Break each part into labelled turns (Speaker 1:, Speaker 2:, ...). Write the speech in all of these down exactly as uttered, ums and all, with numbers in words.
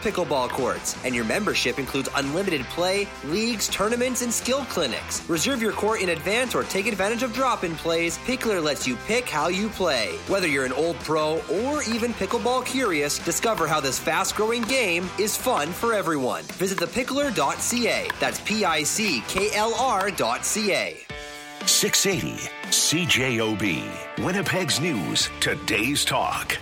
Speaker 1: pickleball courts, and your membership includes unlimited play, leagues, tournaments, and skill clinics. Reserve your court in advance or take advantage of drop-in plays. Pickler lets you pick how you play. Whether you're an old pro or even pickleball curious, discover how this fast-growing game is fun for everyone. Visit the pickler dot c a. That's P I C K L R dot C A.
Speaker 2: six eighty C J O B. Winnipeg's News. Today's Talk.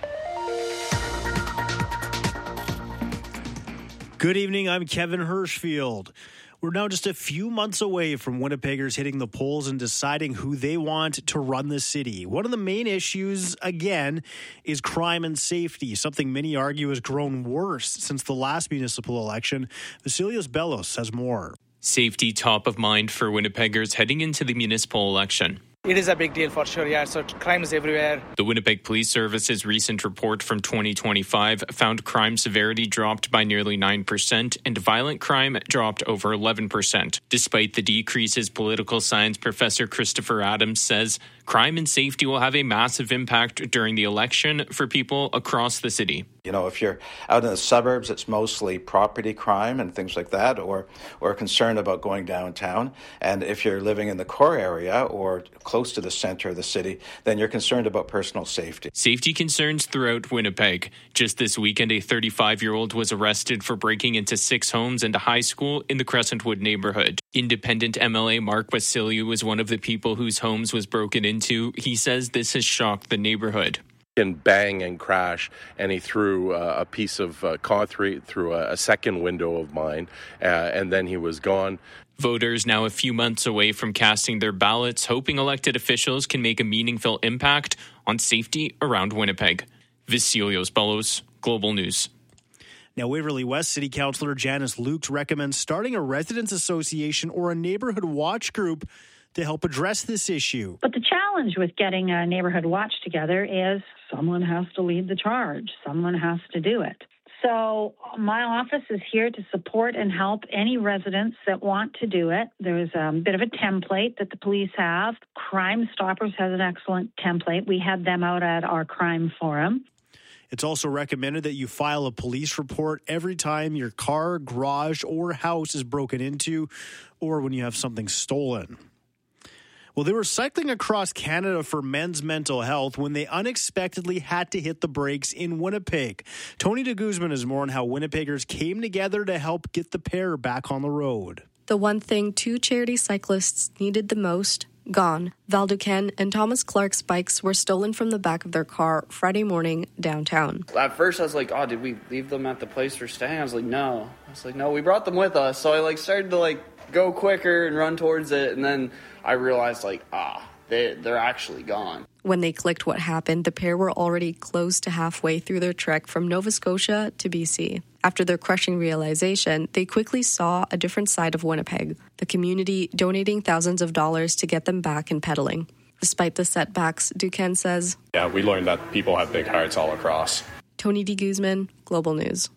Speaker 3: Good evening, I'm Kevin Hirschfield. We're now just a few months away from Winnipeggers hitting the polls and deciding who they want to run the city. One of the main issues, again, is crime and safety, something many argue has grown worse since the last municipal election. Vasilios Bellos has more.
Speaker 4: Safety top of mind for Winnipeggers heading into the municipal election.
Speaker 5: It is a big deal for sure, yeah. So crime is everywhere.
Speaker 4: The Winnipeg Police Service's recent report from twenty twenty-five found crime severity dropped by nearly nine percent and violent crime dropped over eleven percent. Despite the decreases, political science professor Christopher Adams says crime and safety will have a massive impact during the election for people across the city.
Speaker 6: You know, if you're out in the suburbs, it's mostly property crime and things like that, or or concern about going downtown. And if you're living in the core area or close to the center of the city, then you're concerned about personal safety.
Speaker 4: Safety concerns throughout Winnipeg. Just this weekend, a thirty-five-year-old was arrested for breaking into six homes and a high school in the Crescentwood neighborhood. Independent M L A Mark Vasiliou was one of the people whose homes was broken into. He says this has shocked the neighborhood.
Speaker 7: And bang and crash, and he threw uh, a piece of uh, concrete through a, a second window of mine, uh, and then he was gone.
Speaker 4: Voters now a few months away from casting their ballots, hoping elected officials can make a meaningful impact on safety around Winnipeg. Vasilios Bellos, Global News.
Speaker 3: Now, Waverly West City Councillor Janice Lukes recommends starting a residents association or a neighborhood watch group to help address this issue.
Speaker 8: But the challenge with getting a neighborhood watch together is someone has to lead the charge. Someone has to do it. So my office is here to support and help any residents that want to do it. There's a bit of a template that the police have. Crime Stoppers has an excellent template. We had them out at our crime forum.
Speaker 3: It's also recommended that you file a police report every time your car, garage, or house is broken into, or when you have something stolen. Well, they were cycling across Canada for men's mental health when they unexpectedly had to hit the brakes in Winnipeg. Tony de Guzman has more on how Winnipeggers came together to help get the pair back on the road.
Speaker 9: The one thing two charity cyclists needed the most, gone. Val Duquesne and Thomas Clark's bikes were stolen from the back of their car Friday morning downtown.
Speaker 10: At first I was like, oh, did we leave them at the place we're staying? I was like, no. I was like, no, we brought them with us. So I like started to like go quicker and run towards it, and then I realized like, ah, they, they're actually gone.
Speaker 9: When they clicked what happened, the pair were already close to halfway through their trek from Nova Scotia to B C. After their crushing realization, they quickly saw a different side of Winnipeg, the community donating thousands of dollars to get them back and pedaling. Despite the setbacks, Duquesne says,
Speaker 11: yeah, we learned that people have big hearts all across.
Speaker 9: Tony de Guzman, Global News.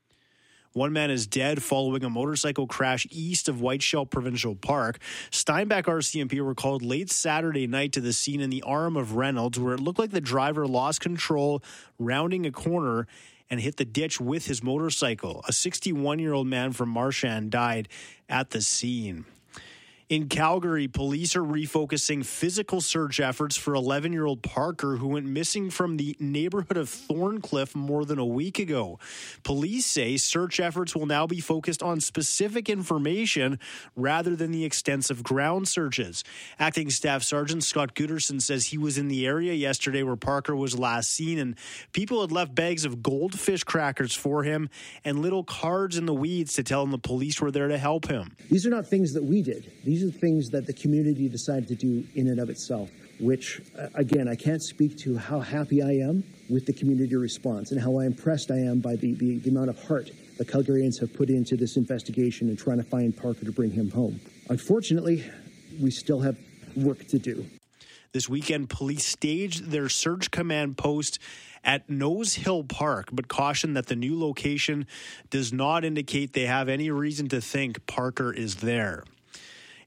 Speaker 3: One man is dead following a motorcycle crash east of Whiteshell Provincial Park. Steinbach R C M P were called late Saturday night to the scene in the arm of Reynolds, where it looked like the driver lost control, rounding a corner, and hit the ditch with his motorcycle. A sixty-one-year-old man from Marchand died at the scene. In Calgary, police are refocusing physical search efforts for eleven-year-old Parker, who went missing from the neighborhood of Thorncliffe more than a week ago. Police say search efforts will now be focused on specific information rather than the extensive ground searches. Acting Staff Sergeant Scott Gooderson says he was in the area yesterday where Parker was last seen, and people had left bags of goldfish crackers for him and little cards in the weeds to tell him the police were there to help him.
Speaker 12: These are not things that we did. These These are things that the community decided to do in and of itself, which, uh, again, I can't speak to how happy I am with the community response and how impressed I am by the, the, the amount of heart the Calgarians have put into this investigation and trying to find Parker to bring him home. Unfortunately, we still have work to do.
Speaker 3: This weekend, police staged their Surge Command post at Nose Hill Park, but cautioned that the new location does not indicate they have any reason to think Parker is there.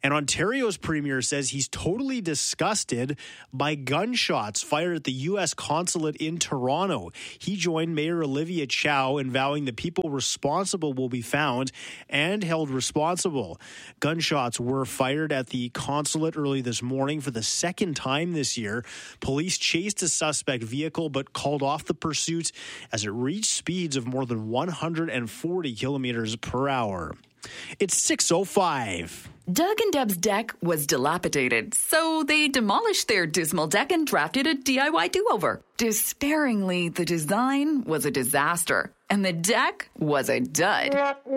Speaker 3: And Ontario's premier says he's totally disgusted by gunshots fired at the U S consulate in Toronto. He joined Mayor Olivia Chow in vowing the people responsible will be found and held responsible. Gunshots were fired at the consulate early this morning for the second time this year. Police chased a suspect vehicle but called off the pursuit as it reached speeds of more than one hundred forty kilometers per hour. It's six oh five.
Speaker 13: Doug and Deb's deck was dilapidated, so they demolished their dismal deck and drafted a D I Y do-over. Despairingly, the design was a disaster, and the deck was a dud.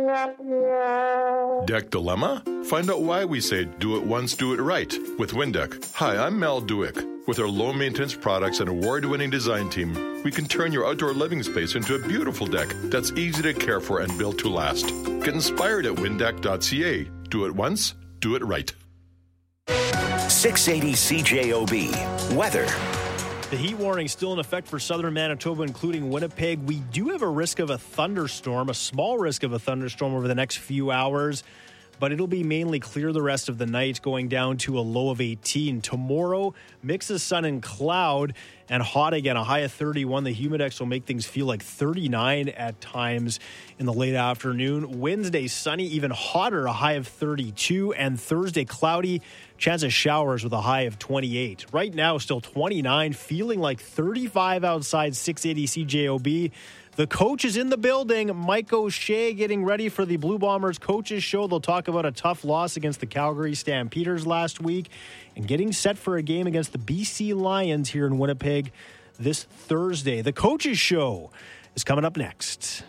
Speaker 14: Deck dilemma? Find out why we say do it once, do it right with Windeck. Hi, I'm Mel Duick. With our low-maintenance products and award-winning design team, we can turn your outdoor living space into a beautiful deck that's easy to care for and built to last. Get inspired at windeck dot c a. Do it once, do it right.
Speaker 2: six eighty C J O B. Weather.
Speaker 3: The heat warning still in effect for southern Manitoba, including Winnipeg. We do have a risk of a thunderstorm, a small risk of a thunderstorm over the next few hours, but it'll be mainly clear the rest of the night, going down to a low of eighteen. Tomorrow, mix of sun and cloud and hot again, a high of thirty-one. The humidex will make things feel like thirty-nine at times in the late afternoon. Wednesday, sunny, even hotter, a high of thirty-two. And Thursday, cloudy, chance of showers with a high of twenty-eight. Right now, still twenty-nine, feeling like thirty-five outside six eighty C J O B. The coach is in the building. Mike O'Shea getting ready for the Blue Bombers Coaches Show. They'll talk about a tough loss against the Calgary Stampeders last week and getting set for a game against the B C Lions here in Winnipeg this Thursday. The Coaches Show is coming up next.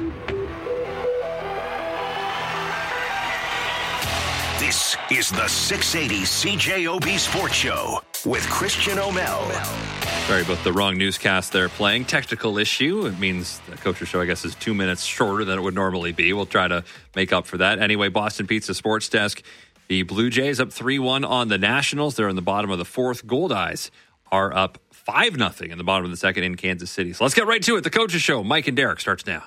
Speaker 2: This is the six eighty C J O B Sports Show with Christian O'Mel.
Speaker 15: Sorry about the wrong newscast they're playing. Technical issue. It means the Coach's Show, I guess, is two minutes shorter than it would normally be. We'll try to make up for that. Anyway, Boston Pizza Sports Desk. The Blue Jays up three one on the Nationals. They're in the bottom of the fourth. Gold Eyes are up five nothing in the bottom of the second in Kansas City. So let's get right to it. The Coach's Show. Mike and Derek starts now.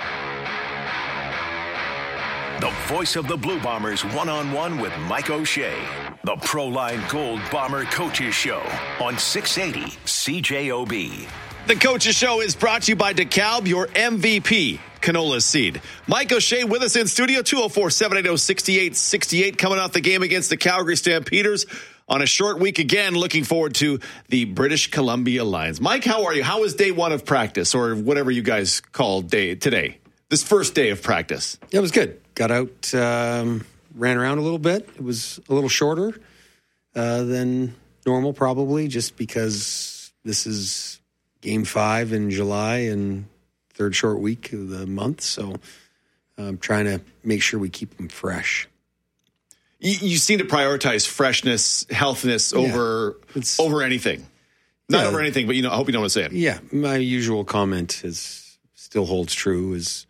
Speaker 2: The voice of the Blue Bombers one-on-one with Mike O'Shea. The Proline Gold Bomber Coaches Show on six eighty C J O B.
Speaker 16: The Coaches Show is brought to you by DeKalb, your M V P canola seed. Mike O'Shea with us in studio, two oh four, seven eighty, six eight six eight, coming off the game against the Calgary Stampeders on a short week again, looking forward to the British Columbia Lions. Mike, how are you? How was day one of practice, or whatever you guys call day today? This first day of practice.
Speaker 17: Yeah, it was good. Got out, um, ran around a little bit. It was a little shorter uh, than normal, probably, just because this is game five in July and third short week of the month. So I'm trying to make sure we keep them fresh.
Speaker 16: You, you seem to prioritize freshness, healthiness yeah, over over anything. Not yeah, over anything, but you know, I hope you know what I'm saying.
Speaker 17: Yeah, my usual comment is still holds true. Is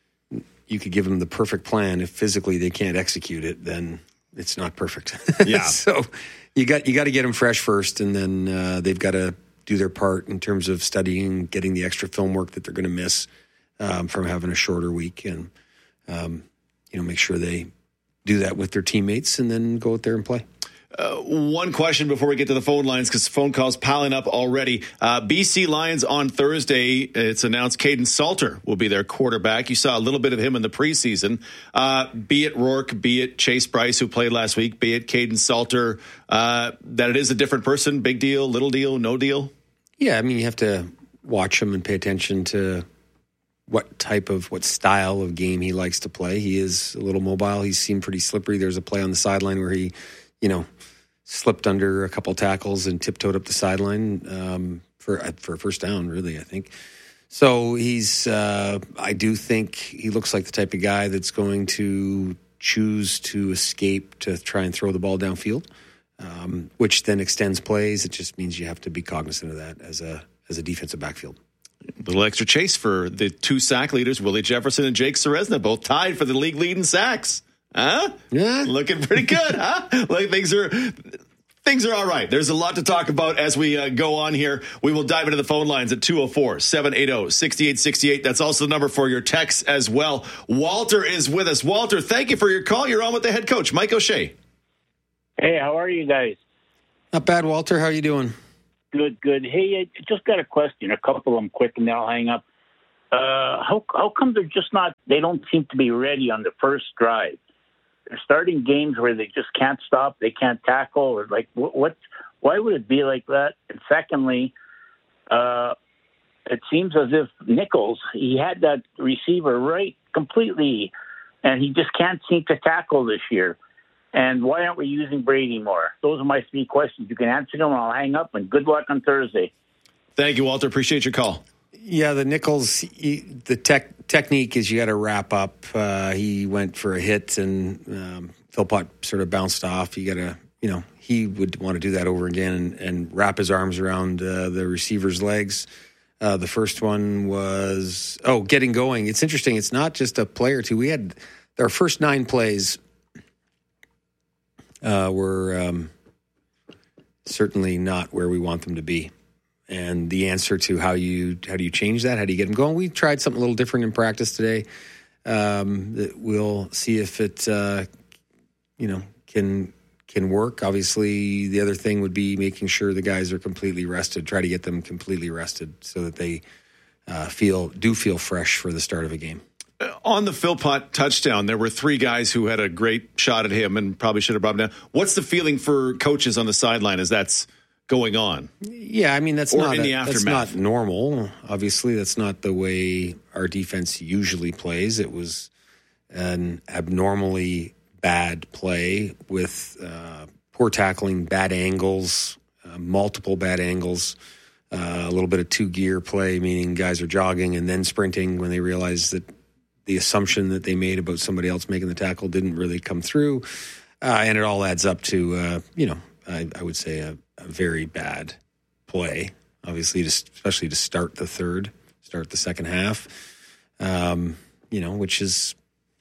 Speaker 17: you could give them the perfect plan. If physically they can't execute it, then it's not perfect.
Speaker 16: Yeah.
Speaker 17: So you got you got to get them fresh first, and then uh, they've got to do their part in terms of studying, getting the extra film work that they're going to miss um, from having a shorter week, and um, you know, make sure they do that with their teammates, and then go out there and play.
Speaker 16: Uh, one question before we get to the phone lines, because phone calls piling up already. Uh, B C Lions on Thursday, it's announced Caden Salter will be their quarterback. You saw a little bit of him in the preseason. Uh, be it Rourke, be it Chase Bryce, who played last week, be it Caden Salter, uh, that it is a different person. Big deal, little deal, no deal?
Speaker 17: Yeah, I mean, you have to watch him and pay attention to what type of, what style of game he likes to play. He is a little mobile. He seemed pretty slippery. There's a play on the sideline where he, you know, slipped under a couple tackles and tiptoed up the sideline um, for for a first down, really, I think. So he's, uh, I do think he looks like the type of guy that's going to choose to escape to try and throw the ball downfield, um, which then extends plays. It just means you have to be cognizant of that as a as a defensive backfield.
Speaker 16: A little extra chase for the two sack leaders, Willie Jefferson and Jake Ceresna, both tied for the league lead in sacks. Huh?
Speaker 17: Yeah.
Speaker 16: Looking pretty good, huh? Like things are things are all right. There's a lot to talk about as we uh, go on here. We will dive into the phone lines at two oh four, seven eighty, six eight six eight. That's also the number for your texts as well. Walter is with us. Walter, thank you for your call. You're on with the head coach, Mike O'Shea.
Speaker 18: Hey, how are you guys?
Speaker 17: Not bad, Walter. How are you doing?
Speaker 18: Good, good. Hey, I just got a question. A couple of them quick, and then I'll hang up. Uh, how how come they're just not? They don't seem to be ready on the first drive. They're starting games where they just can't stop, they can't tackle, or like what? what why would it be like that? And secondly, uh, it seems as if Nichols, he had that receiver right completely, and he just can't seem to tackle this year. And why aren't we using Brady more? Those are my three questions. You can answer them, and I'll hang up, and good luck on Thursday.
Speaker 16: Thank you, Walter. Appreciate your call.
Speaker 17: Yeah, the Nichols, he, the tech, technique is you got to wrap up. Uh, he went for a hit, and um, Philpott sort of bounced off. You got to, you know, he would want to do that over again and, and wrap his arms around uh, the receiver's legs. Uh, the first one was, oh, getting going. It's interesting. It's not just a play or two. We had our first nine plays uh, were um, certainly not where we want them to be. And the answer to how you how do you change that? How do you get them going? We tried something a little different in practice today. Um, that we'll see if it, uh, you know, can can work. Obviously, the other thing would be making sure the guys are completely rested. Try to get them completely rested so that they uh, feel do feel fresh for the start of a game.
Speaker 16: On the Philpott touchdown, there were three guys who had a great shot at him and probably should have brought him down. What's the feeling for coaches on the sideline as that's going on?
Speaker 17: Yeah, I mean, that's,
Speaker 16: or
Speaker 17: not,
Speaker 16: in
Speaker 17: a,
Speaker 16: the
Speaker 17: that's not normal. Obviously, that's not the way our defense usually plays. It was an abnormally bad play with uh, poor tackling, bad angles, uh, multiple bad angles, uh, a little bit of two-gear play, meaning guys are jogging and then sprinting when they realize that the assumption that they made about somebody else making the tackle didn't really come through. Uh, and it all adds up to, uh, you know, I, I would say a, a very bad play, obviously, to, especially to start the third, start the second half, um, you know, which is,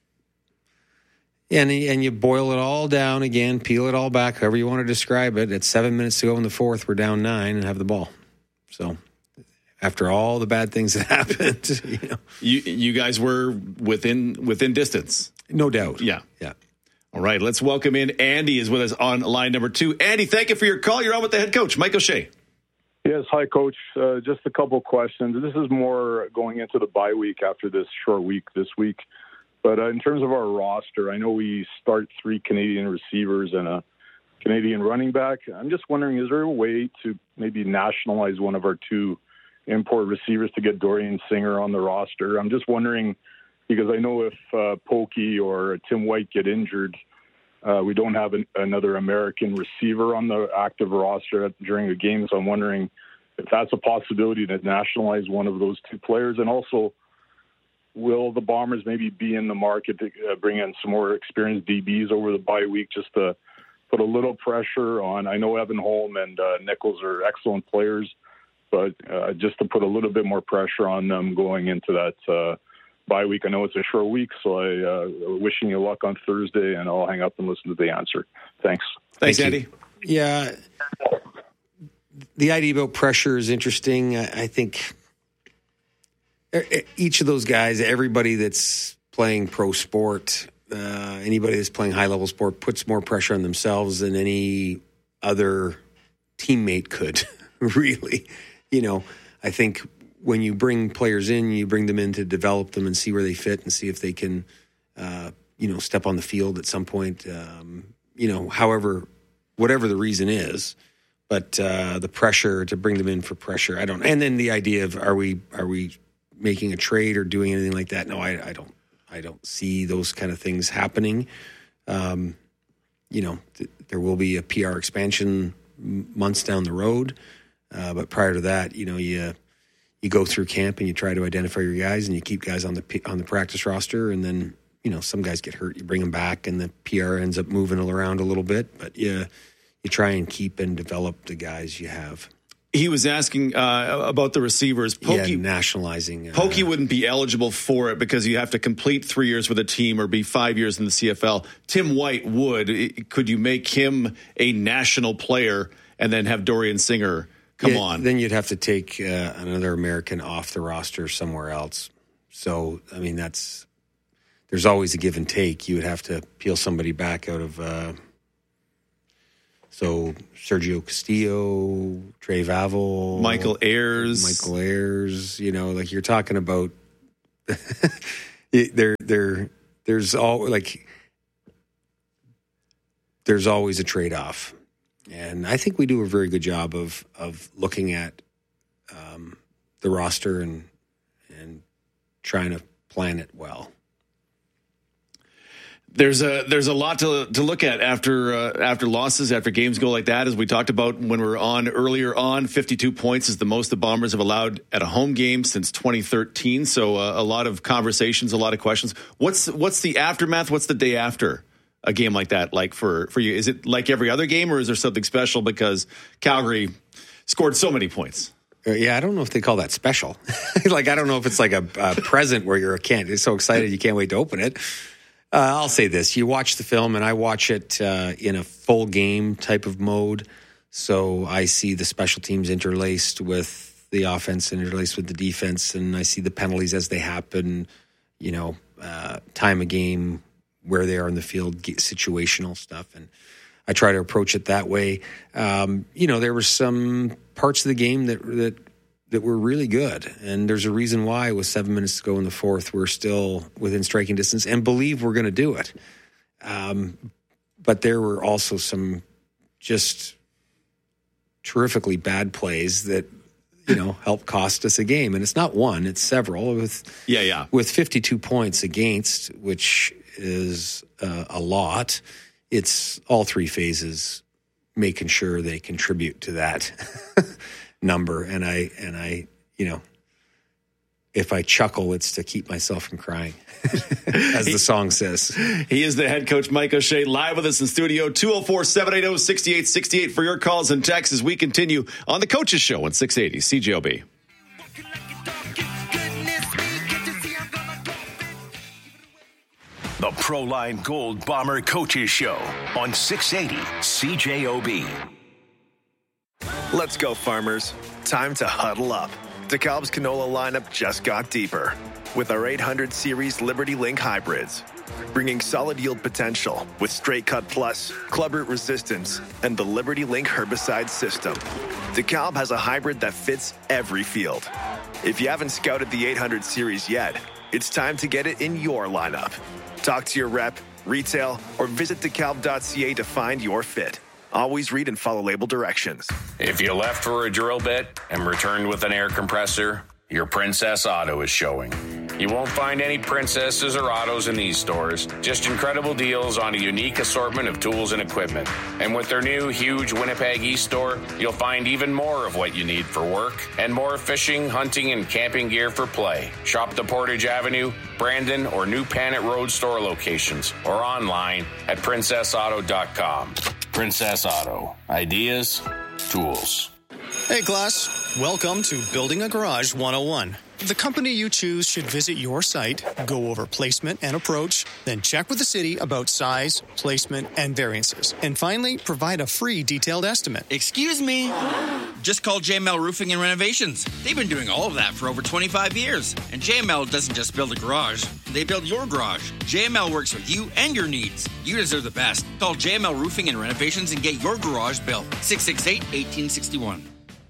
Speaker 17: and, and you boil it all down again, peel it all back, however you want to describe it. At seven minutes to go in the fourth, we're down nine and have the ball. So after all the bad things that happened, you know.
Speaker 16: You, you guys were within within distance.
Speaker 17: No doubt.
Speaker 16: Yeah.
Speaker 17: Yeah.
Speaker 16: All right, let's welcome in Andy is with us on line number two. Andy, thank you for your call. You're on with the head coach, Mike O'Shea.
Speaker 19: Yes, hi, Coach. Uh, just a couple questions. This is more going into the bye week after this short week this week. But uh, in terms of our roster, I know we start three Canadian receivers and a Canadian running back. I'm just wondering, is there a way to maybe nationalize one of our two import receivers to get Dorian Singer on the roster? I'm just wondering, because I know if uh, Pokey or Tim White get injured, uh, we don't have an, another American receiver on the active roster at, during the game. So I'm wondering if that's a possibility to nationalize one of those two players. And also, will the Bombers maybe be in the market to uh, bring in some more experienced D Bs over the bye week just to put a little pressure on? I know Evan Holm and uh, Nichols are excellent players, but uh, just to put a little bit more pressure on them going into that uh, bye week. I know it's a short week, so I uh, wishing you luck on Thursday, and I'll hang up and listen to the answer. Thanks.
Speaker 16: Thanks,
Speaker 17: Thank
Speaker 16: Andy.
Speaker 17: You. Yeah. The idea about pressure is interesting. I, I think each of those guys, everybody that's playing pro sport, uh, anybody that's playing high-level sport puts more pressure on themselves than any other teammate could, really. You know, I think when you bring players in, you bring them in to develop them and see where they fit and see if they can, uh, you know, step on the field at some point, um, you know, however, whatever the reason is. But uh, the pressure to bring them in for pressure, I don't. And then the idea of are we are we making a trade or doing anything like that? No, I, I don't. I don't see those kind of things happening. Um, you know, th- there will be a P R expansion m- months down the road, uh, but prior to that, you know, you you go through camp and you try to identify your guys and you keep guys on the P- on the practice roster, and then you know some guys get hurt, you bring them back, and the P R ends up moving around a little bit, but yeah. You try and keep and develop the guys you have.
Speaker 16: He was asking uh, about the receivers. Pokey,
Speaker 17: yeah, nationalizing. Uh,
Speaker 16: Pokey wouldn't be eligible for it because you have to complete three years with a team or be five years in the C F L. Tim White would. Could you make him a national player and then have Dorian Singer come
Speaker 17: yeah,
Speaker 16: on?
Speaker 17: Then you'd have to take uh, another American off the roster somewhere else. So, I mean, that's there's always a give and take. You would have to peel somebody back out of... Uh, So Sergio Castillo, Trey Vavel,
Speaker 16: Michael Ayers,
Speaker 17: Michael Ayers. You know, like you're talking about. there, there, there's all like. There's always a trade-off, and I think we do a very good job of of looking at um, the roster and and trying to plan it well.
Speaker 16: There's a there's a lot to to look at after uh, after losses, after games go like that. As we talked about when we were on earlier on, fifty-two points is the most the Bombers have allowed at a home game since twenty thirteen. So uh, a lot of conversations, a lot of questions. What's what's the aftermath? What's the day after a game like that like for for you? Is it like every other game, or is there something special because Calgary scored so many points?
Speaker 17: Uh, yeah, I don't know if they call that special. Like I don't know if it's like a, a present where you're a can't. You're so excited you can't wait to open it. Uh, I'll say this. You watch the film, and I watch it uh, in a full game type of mode. So I see the special teams interlaced with the offense, interlaced with the defense, and I see the penalties as they happen, you know, uh, time of game, where they are in the field, situational stuff. And I try to approach it that way. Um, you know, there were some parts of the game that that that were really good. And there's a reason why with seven minutes to go in the fourth, we're still within striking distance and believe we're going to do it. Um, but there were also some just terrifically bad plays that, you know, helped cost us a game. And it's not one, it's several. With,
Speaker 16: yeah, yeah.
Speaker 17: With fifty-two points against, which is uh, a lot, it's all three phases making sure they contribute to that number. And I, and I, you know, if I chuckle, it's to keep myself from crying, as the song says.
Speaker 16: He is the head coach, Mike O'Shea, live with us in studio, two oh four, seven eighty, six eight six eight for your calls and texts as we continue on the Coaches Show on six eighty C J O B.
Speaker 2: The Proline Gold Bomber Coaches Show on six eighty C J O B.
Speaker 20: Let's go, farmers. Time to huddle up. DeKalb's canola lineup just got deeper with our eight hundred series Liberty Link hybrids, bringing solid yield potential with Straight Cut Plus, club root resistance, and the Liberty Link herbicide system. DeKalb has a hybrid that fits every field. If you haven't scouted the eight hundred series yet, it's time to get it in your lineup. Talk to your rep, retail, or visit dekalb dot c a to find your fit. Always read and follow label directions.
Speaker 21: If you left for a drill bit and returned with an air compressor, your Princess Auto is showing. You won't find any Princesses or Autos in these stores, just incredible deals on a unique assortment of tools and equipment. And with their new huge Winnipeg East store, you'll find even more of what you need for work and more fishing, hunting, and camping gear for play. Shop the Portage Avenue, Brandon, or New Panet Road store locations or online at princess auto dot com. Princess Auto. Ideas, tools.
Speaker 22: Hey class, welcome to Building a Garage one oh one. The company you choose should visit your site, go over placement and approach, then check with the city about size, placement, and variances. And finally, provide a free detailed estimate.
Speaker 23: Excuse me? Just call J M L Roofing and Renovations. They've been doing all of that for over twenty-five years. And J M L doesn't just build a garage, they build your garage. J M L works with you and your needs. You deserve the best. Call J M L Roofing and Renovations and get your garage built. six six eight, one eight six one.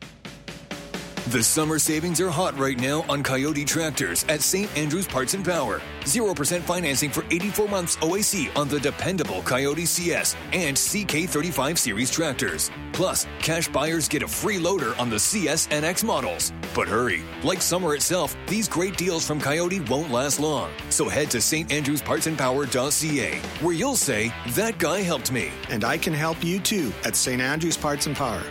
Speaker 24: The summer savings are hot right now on Coyote tractors at Saint Andrews Parts and Power. zero percent financing for eighty-four months O A C on the dependable Coyote C S and C K thirty-five series tractors. Plus, cash buyers get a free loader on the C S N X models. But hurry, like summer itself, these great deals from Coyote won't last long. So head to st andrews parts and power dot c a, where you'll say, that guy helped me.
Speaker 25: And I can help you too at Saint Andrews Parts and Power.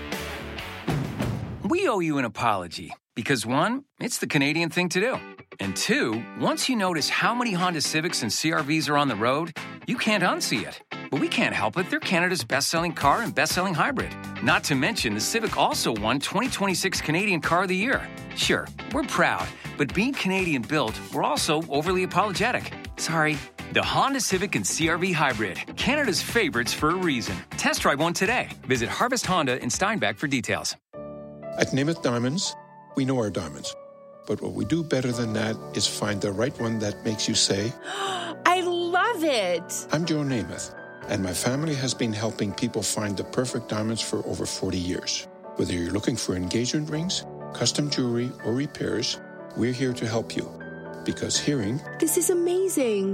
Speaker 26: We owe you an apology because, one, it's the Canadian thing to do. And two, once you notice how many Honda Civics and C R Vs are on the road, you can't unsee it. But we can't help it. They're Canada's best-selling car and best-selling hybrid. Not to mention, the Civic also won twenty twenty-six Canadian Car of the Year. Sure, we're proud, but being Canadian-built, we're also overly apologetic. Sorry. The Honda Civic and C R V Hybrid, Canada's favorites for a reason. Test drive one today. Visit Harvest Honda in Steinbach for details.
Speaker 27: At Namath Diamonds, we know our diamonds. But what we do better than that is find the right one that makes you say,
Speaker 28: I love it.
Speaker 27: I'm Joe Namath. and my family has been helping people find the perfect diamonds for over forty years. Whether you're looking for engagement rings, custom jewelry, or repairs, we're here to help you. Because hearing
Speaker 1: This is amazing.